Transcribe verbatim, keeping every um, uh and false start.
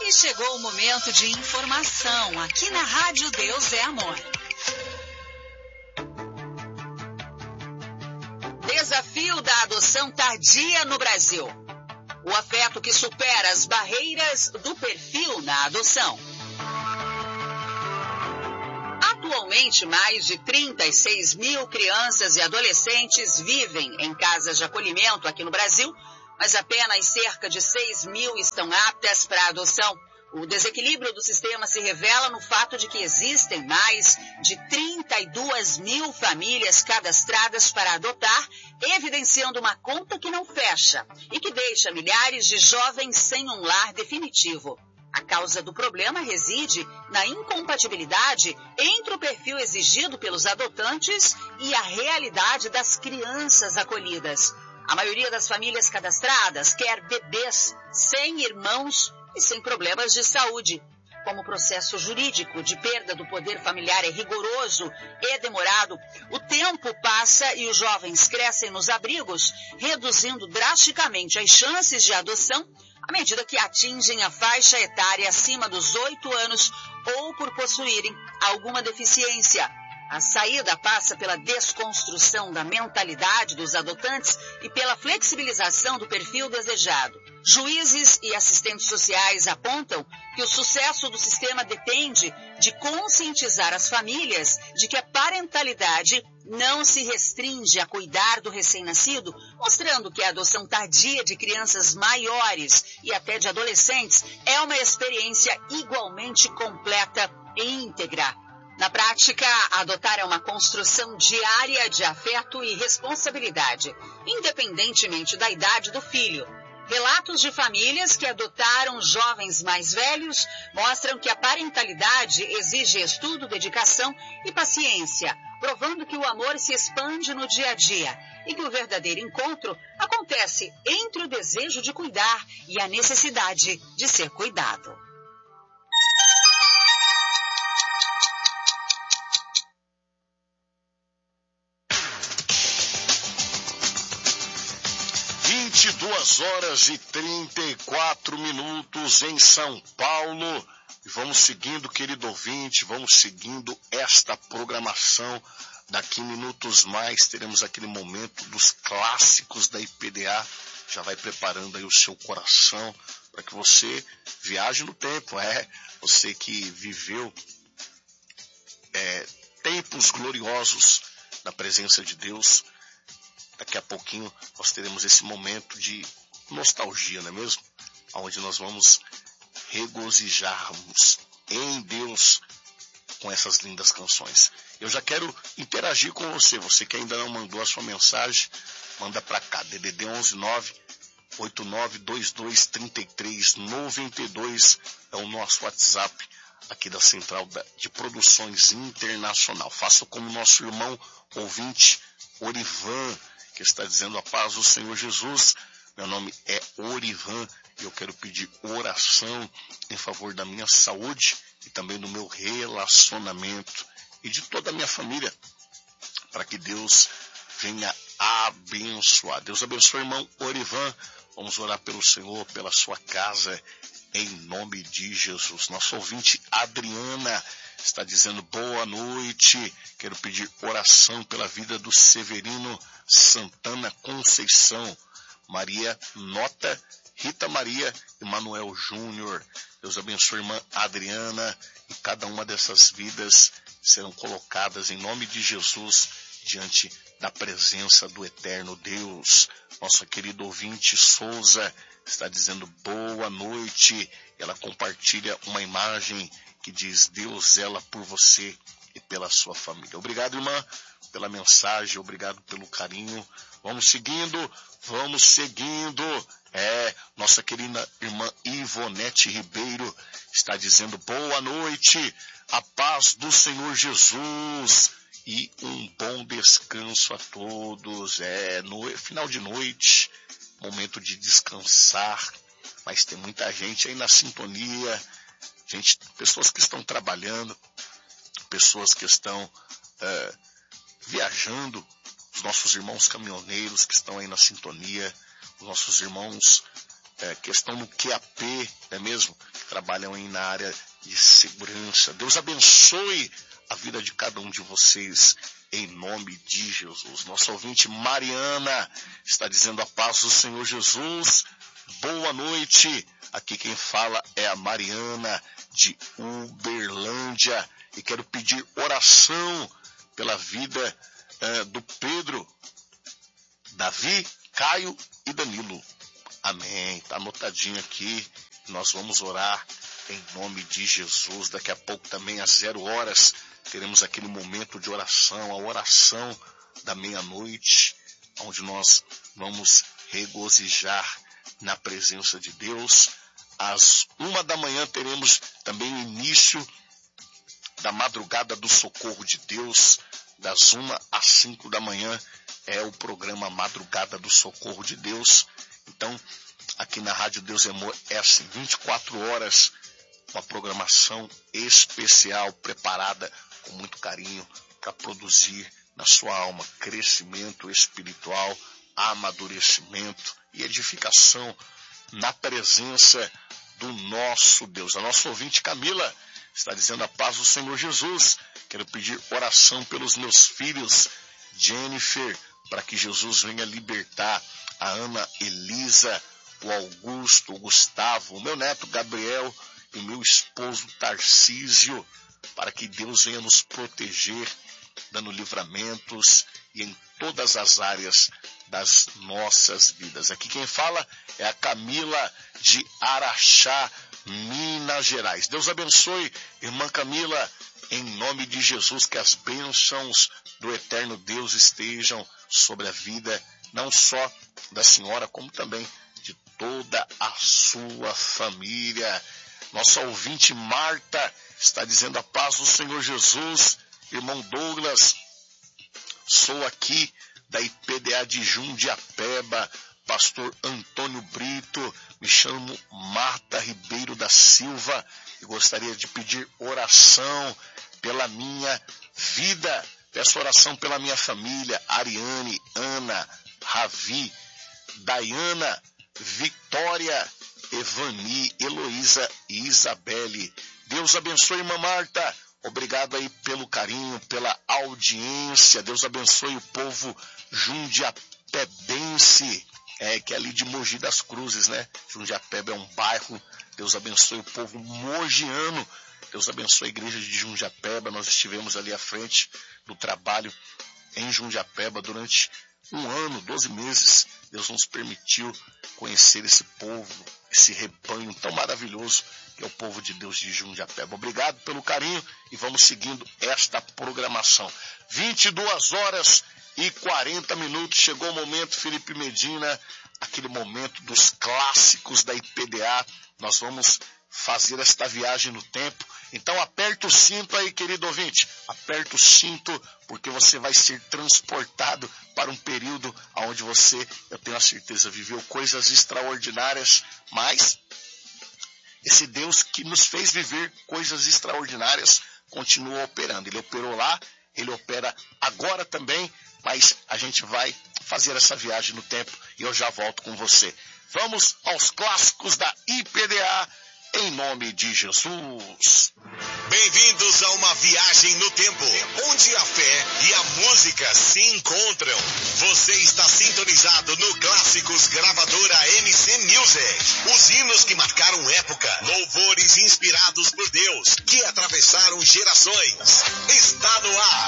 E chegou o momento de informação aqui na Rádio Deus é Amor. Desafio da adoção tardia no Brasil. O afeto que supera as barreiras do perfil na adoção. Atualmente, mais de trinta e seis mil crianças e adolescentes vivem em casas de acolhimento aqui no Brasil, mas apenas cerca de seis mil estão aptas para adoção. O desequilíbrio do sistema se revela no fato de que existem mais de trinta e duas mil famílias cadastradas para adotar, evidenciando uma conta que não fecha e que deixa milhares de jovens sem um lar definitivo. A causa do problema reside na incompatibilidade entre o perfil exigido pelos adotantes e a realidade das crianças acolhidas. A maioria das famílias cadastradas quer bebês sem irmãos e sem problemas de saúde. Como o processo jurídico de perda do poder familiar é rigoroso e demorado, o tempo passa e os jovens crescem nos abrigos, reduzindo drasticamente as chances de adoção à medida que atingem a faixa etária acima dos oito anos ou por possuírem alguma deficiência. A saída passa pela desconstrução da mentalidade dos adotantes e pela flexibilização do perfil desejado. Juízes e assistentes sociais apontam que o sucesso do sistema depende de conscientizar as famílias de que a parentalidade não se restringe a cuidar do recém-nascido, mostrando que a adoção tardia de crianças maiores e até de adolescentes é uma experiência igualmente completa e íntegra. Na prática, adotar é uma construção diária de afeto e responsabilidade, independentemente da idade do filho. Relatos de famílias que adotaram jovens mais velhos mostram que a parentalidade exige estudo, dedicação e paciência, provando que o amor se expande no dia a dia e que o verdadeiro encontro acontece entre o desejo de cuidar e a necessidade de ser cuidado. vinte e duas horas e trinta e quatro minutos em São Paulo. E vamos seguindo, querido ouvinte, vamos seguindo esta programação. Daqui minutos mais teremos aquele momento dos clássicos da I P D A. Já vai preparando aí o seu coração para que você viaje no tempo. É, você que viveu é, tempos gloriosos na presença de Deus. Daqui a pouquinho nós teremos esse momento de nostalgia, não é mesmo? Onde nós vamos regozijarmos em Deus com essas lindas canções. Eu já quero interagir com você. Você que ainda não mandou a sua mensagem, manda para cá. D D D onze nove oito nove dois dois três três nove dois é o nosso WhatsApp aqui da Central de Produções Internacional. Faça como nosso irmão ouvinte Orivan, que está dizendo a paz do Senhor Jesus. Meu nome é Orivan e eu quero pedir oração em favor da minha saúde e também do meu relacionamento e de toda a minha família, para que Deus venha abençoar. Deus abençoe, irmão Orivan. Vamos orar pelo Senhor, pela sua casa, em nome de Jesus. Nosso ouvinte Adriana está dizendo boa noite. Quero pedir oração pela vida do Severino Santana Conceição, Maria Nota, Rita Maria e Manuel Júnior. Deus abençoe a irmã Adriana e cada uma dessas vidas serão colocadas em nome de Jesus diante da presença do eterno Deus. Nossa querida ouvinte Souza está dizendo boa noite. Ela compartilha uma imagem que diz Deus zela por você e pela sua família. Obrigado, irmã, pela mensagem, obrigado pelo carinho. Vamos seguindo, vamos seguindo. É, nossa querida irmã Ivonete Ribeiro está dizendo boa noite, a paz do Senhor Jesus e um bom descanso a todos. É, no final de noite, momento de descansar, mas tem muita gente aí na sintonia, gente, pessoas que estão trabalhando, pessoas que estão é, viajando, os nossos irmãos caminhoneiros que estão aí na sintonia, os nossos irmãos é, que estão no Q A P, não é mesmo? Que trabalham aí na área de segurança. Deus abençoe a vida de cada um de vocês, em nome de Jesus. Nossa ouvinte Mariana está dizendo: a paz do Senhor Jesus, boa noite. Aqui quem fala é a Mariana de Uberlândia, e quero pedir oração pela vida uh, do Pedro, Davi, Caio e Danilo. Amém. Está anotadinho aqui. Nós vamos orar em nome de Jesus. Daqui a pouco também às zero horas teremos aquele momento de oração, a oração da meia-noite, onde nós vamos regozijar na presença de Deus. Às uma da manhã teremos também o início da madrugada do socorro de Deus. Das uma às cinco da manhã é o programa Madrugada do Socorro de Deus. Então, aqui na Rádio Deus é Amor é assim, vinte e quatro horas, uma programação especial, preparada com muito carinho para produzir na sua alma crescimento espiritual, amadurecimento e edificação na presença do nosso Deus. A nossa ouvinte Camila está dizendo: a paz do Senhor Jesus. Quero pedir oração pelos meus filhos, Jennifer, para que Jesus venha libertar a Ana Elisa, o Augusto, o Gustavo, o meu neto Gabriel e o meu esposo Tarcísio, para que Deus venha nos proteger, dando livramentos e em todas as áreas das nossas vidas. Aqui quem fala é a Camila de Araxá, Minas Gerais. Deus abençoe, irmã Camila, em nome de Jesus, que as bênçãos do eterno Deus estejam sobre a vida, não só da senhora, como também de toda a sua família. Nossa ouvinte Marta está dizendo: a paz do Senhor Jesus, irmão Douglas, sou aqui da I P D A de Jundiapeba, pastor Antônio Brito, me chamo Marta Ribeiro da Silva e gostaria de pedir oração pela minha vida. Peço oração pela minha família, Ariane, Ana, Ravi, Dayana, Vitória, Evani, Heloísa e Isabelle. Deus abençoe, irmã Marta. Obrigado aí pelo carinho, pela audiência. Deus abençoe o povo jundiapebense, é, que é ali de Mogi das Cruzes, né? Jundiapeba é um bairro. Deus abençoe o povo mogiano. Deus abençoe a igreja de Jundiapeba. Nós estivemos ali à frente do trabalho em Jundiapeba durante um ano, doze meses. Deus nos permitiu conhecer esse povo, esse rebanho tão maravilhoso que é o povo de Deus de Jundiapeba. Obrigado pelo carinho e vamos seguindo esta programação. vinte e duas horas e quarenta minutos. Chegou o momento, Felipe Medina, aquele momento dos clássicos da I P D A. Nós vamos fazer esta viagem no tempo. Então aperta o cinto aí, querido ouvinte. Aperta o cinto, porque você vai ser transportado para um período onde você, eu tenho a certeza, viveu coisas extraordinárias, mas esse Deus que nos fez viver coisas extraordinárias continua operando. Ele operou lá, ele opera agora também, mas a gente vai fazer essa viagem no tempo e eu já volto com você. Vamos aos clássicos da I P D A, em nome de Jesus. Bem-vindos a uma viagem no tempo, onde a fé e a música se encontram. Você está sintonizado no Clássicos Gravadora M C Music. Os hinos que marcaram época, louvores inspirados por Deus, que atravessaram gerações. Está no ar.